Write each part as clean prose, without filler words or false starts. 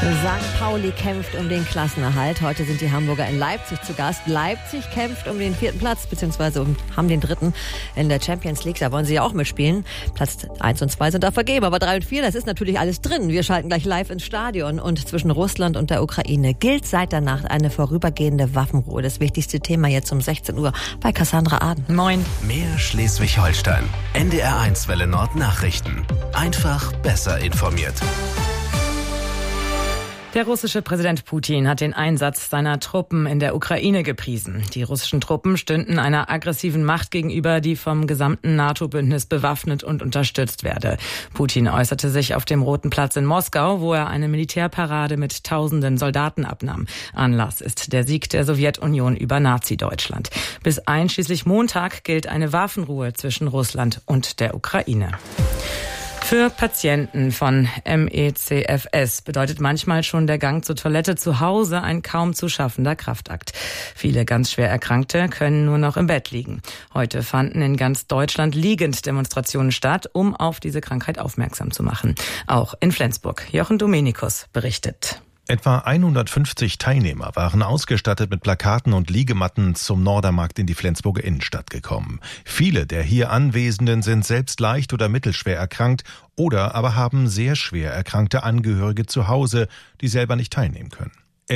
St. Pauli kämpft um den Klassenerhalt. Heute sind die Hamburger in Leipzig zu Gast. Leipzig kämpft um den 4. Platz, beziehungsweise haben den 3. in der Champions League. Da wollen sie ja auch mitspielen. Platz 1 und 2 sind da vergeben, aber 3 und 4, das ist natürlich alles drin. Wir schalten gleich live ins Stadion. Und zwischen Russland und der Ukraine gilt seit der Nacht eine vorübergehende Waffenruhe. Das wichtigste Thema jetzt um 16 Uhr bei Cassandra Aden. Moin. Mehr Schleswig-Holstein. NDR1 Welle Nord Nachrichten. Einfach besser informiert. Der russische Präsident Putin hat den Einsatz seiner Truppen in der Ukraine gepriesen. Die russischen Truppen stünden einer aggressiven Macht gegenüber, die vom gesamten NATO-Bündnis bewaffnet und unterstützt werde. Putin äußerte sich auf dem Roten Platz in Moskau, wo er eine Militärparade mit tausenden Soldaten abnahm. Anlass ist der Sieg der Sowjetunion über Nazi-Deutschland. Bis einschließlich Montag gilt eine Waffenruhe zwischen Russland und der Ukraine. Für Patienten von MECFS bedeutet manchmal schon der Gang zur Toilette zu Hause ein kaum zu schaffender Kraftakt. Viele ganz schwer Erkrankte können nur noch im Bett liegen. Heute fanden in ganz Deutschland liegend Demonstrationen statt, um auf diese Krankheit aufmerksam zu machen. Auch in Flensburg. Jochen Dominikus berichtet. Etwa 150 Teilnehmer waren ausgestattet mit Plakaten und Liegematten zum Nordermarkt in die Flensburger Innenstadt gekommen. Viele der hier Anwesenden sind selbst leicht oder mittelschwer erkrankt oder aber haben sehr schwer erkrankte Angehörige zu Hause, die selber nicht teilnehmen können.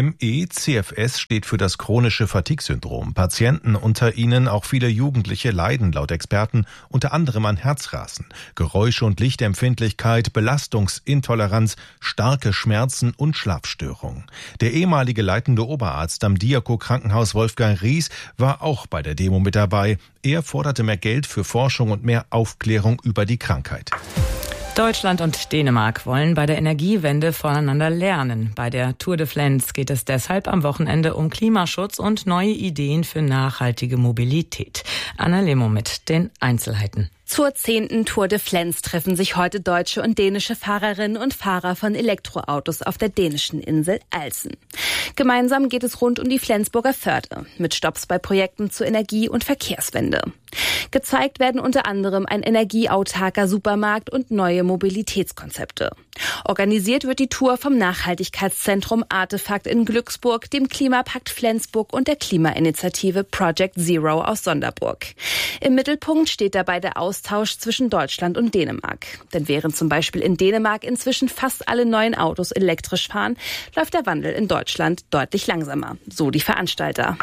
MECFS steht für das chronische Fatigue-Syndrom. Patienten, unter ihnen auch viele Jugendliche, leiden laut Experten unter anderem an Herzrasen, Geräusche- und Lichtempfindlichkeit, Belastungsintoleranz, starke Schmerzen und Schlafstörungen. Der ehemalige leitende Oberarzt am Diaco-Krankenhaus Wolfgang Ries war auch bei der Demo mit dabei. Er forderte mehr Geld für Forschung und mehr Aufklärung über die Krankheit. Deutschland und Dänemark wollen bei der Energiewende voneinander lernen. Bei der Tour de Flens geht es deshalb am Wochenende um Klimaschutz und neue Ideen für nachhaltige Mobilität. Anna Lemo mit den Einzelheiten. Zur 10. Tour de Flens treffen sich heute deutsche und dänische Fahrerinnen und Fahrer von Elektroautos auf der dänischen Insel Alsen. Gemeinsam geht es rund um die Flensburger Förde mit Stopps bei Projekten zur Energie- und Verkehrswende. Gezeigt werden unter anderem ein energieautarker Supermarkt und neue Mobilitätskonzepte. Organisiert wird die Tour vom Nachhaltigkeitszentrum Artefakt in Glücksburg, dem Klimapakt Flensburg und der Klimainitiative Project Zero aus Sonderburg. Im Mittelpunkt steht dabei der Austausch zwischen Deutschland und Dänemark. Denn während zum Beispiel in Dänemark inzwischen fast alle neuen Autos elektrisch fahren, läuft der Wandel in Deutschland deutlich langsamer. So die Veranstalter.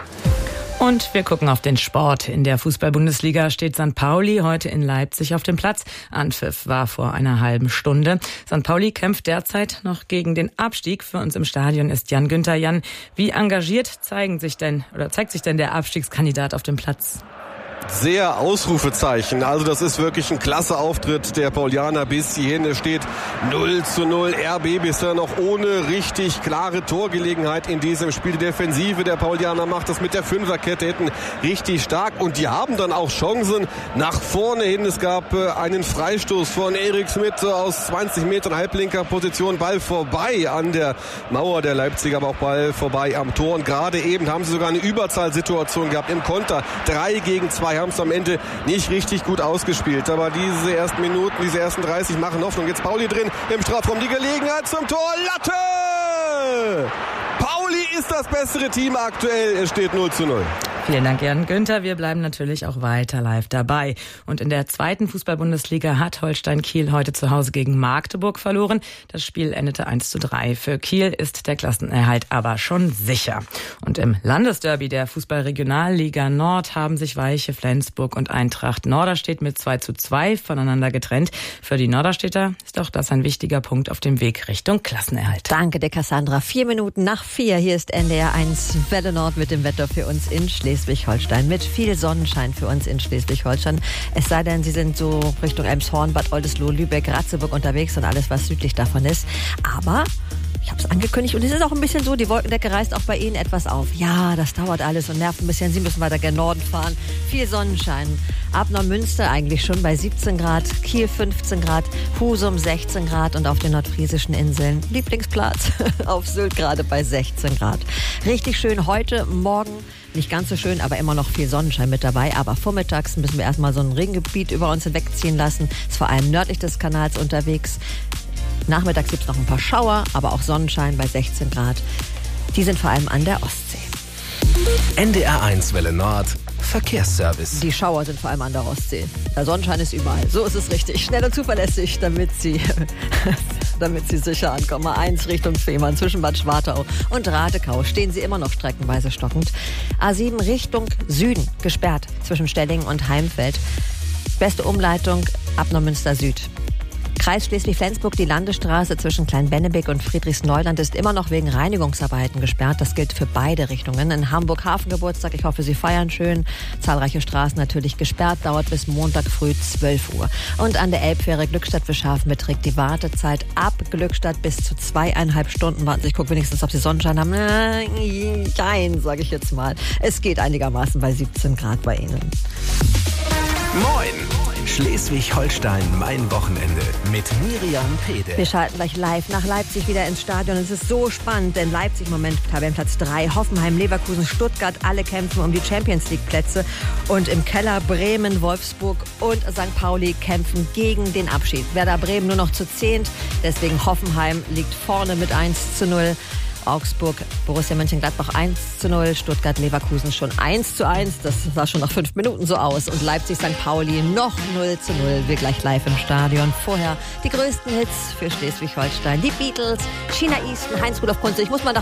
Und wir gucken auf den Sport. In der Fußball-Bundesliga steht St. Pauli heute in Leipzig auf dem Platz. Anpfiff war vor einer halben Stunde. St. Pauli kämpft derzeit noch gegen den Abstieg. Für uns im Stadion ist Jan Günther. Jan, wie engagiert zeigt sich denn der Abstiegskandidat auf dem Platz? Sehr Ausrufezeichen. Also das ist wirklich ein klasse Auftritt der Paulianer bis hierhin. Es steht 0:0. RB bisher noch ohne richtig klare Torgelegenheit in diesem Spiel. Die Defensive der Paulianer macht das mit der Fünferkette hinten richtig stark. Und die haben dann auch Chancen nach vorne hin. Es gab einen Freistoß von Erik Smith aus 20 Metern halblinker Position. Ball vorbei an der Mauer der Leipziger, aber auch Ball vorbei am Tor. Und gerade eben haben sie sogar eine Überzahlsituation gehabt im Konter. 3-2 haben es am Ende nicht richtig gut ausgespielt. Aber diese ersten Minuten, diese ersten 30 machen Hoffnung. Jetzt Pauli drin im Strafraum. Die Gelegenheit zum Tor. Latte! Pauli ist das bessere Team aktuell. Es steht 0:0. Vielen Dank, Jan Günther. Wir bleiben natürlich auch weiter live dabei. Und in der 2. Fußball-Bundesliga hat Holstein Kiel heute zu Hause gegen Magdeburg verloren. Das Spiel endete 1:3. Für Kiel ist der Klassenerhalt aber schon sicher. Und im Landesderby der Fußball-Regionalliga Nord haben sich Weiche, Flensburg und Eintracht Norderstedt mit 2:2 voneinander getrennt. Für die Norderstädter ist auch das ein wichtiger Punkt auf dem Weg Richtung Klassenerhalt. Danke dir, Cassandra. 4 Minuten nach 4. Hier ist NDR1 Welle Nord mit dem Wetter für uns in Schleswig-Holstein. Mit viel Sonnenschein für uns in Schleswig-Holstein. Es sei denn, Sie sind so Richtung Elmshorn, Bad Oldesloe, Lübeck, Ratzeburg unterwegs und alles, was südlich davon ist. Aber ich habe es angekündigt und es ist auch ein bisschen so, die Wolkendecke reißt auch bei Ihnen etwas auf. Ja, das dauert alles und nervt ein bisschen. Sie müssen weiter gen Norden fahren. Viel Sonnenschein. Ab Neumünster eigentlich schon bei 17 Grad, Kiel 15 Grad, Husum 16 Grad und auf den nordfriesischen Inseln Lieblingsplatz auf Sylt gerade bei 16 Grad. Richtig schön heute, morgen. Nicht ganz so schön, aber immer noch viel Sonnenschein mit dabei. Aber vormittags müssen wir erstmal so ein Regengebiet über uns hinwegziehen lassen. Ist vor allem nördlich des Kanals unterwegs. Nachmittags gibt es noch ein paar Schauer, aber auch Sonnenschein bei 16 Grad. Die sind vor allem an der Ostsee. NDR1 Welle Nord, Verkehrsservice. Die Schauer sind vor allem an der Ostsee. Der Sonnenschein ist überall. So ist es richtig. Schnell und zuverlässig, damit Sie sicher ankommen. A1 Richtung Fehmarn zwischen Bad Schwartau und Ratekau stehen Sie immer noch streckenweise stockend. A7 Richtung Süden gesperrt zwischen Stellingen und Heimfeld. Beste Umleitung ab Neumünster Süd. Kreis Schleswig-Flensburg, die Landesstraße zwischen Kleinbennebeek und Friedrichsneuland ist immer noch wegen Reinigungsarbeiten gesperrt. Das gilt für beide Richtungen. In Hamburg Hafengeburtstag, ich hoffe, Sie feiern schön. Zahlreiche Straßen natürlich gesperrt, dauert bis Montag früh 12 Uhr. Und an der Elbfähre Glückstadt-Wischhafen beträgt die Wartezeit ab Glückstadt bis zu 2,5 Stunden. Warten Sie, ich gucke wenigstens, ob Sie Sonnenschein haben. Nein, sage ich jetzt mal. Es geht einigermaßen bei 17 Grad bei Ihnen. Moin! Schleswig-Holstein, mein Wochenende mit Miriam Pede. Wir schalten gleich live nach Leipzig wieder ins Stadion. Es ist so spannend, denn Leipzig im Moment Tabellenplatz 3, Hoffenheim, Leverkusen, Stuttgart, alle kämpfen um die Champions-League-Plätze. Und im Keller Bremen, Wolfsburg und St. Pauli kämpfen gegen den Abschied. Werder Bremen nur noch zu 10, deswegen Hoffenheim liegt vorne mit 1:0. Augsburg, Borussia Mönchengladbach 1:0, Stuttgart, Leverkusen schon 1:1. Das sah schon nach 5 Minuten so aus. Und Leipzig, St. Pauli noch 0:0. Wir gleich live im Stadion. Vorher die größten Hits für Schleswig-Holstein. Die Beatles, China Easton, Heinz Rudolf Kunze. Ich muss mal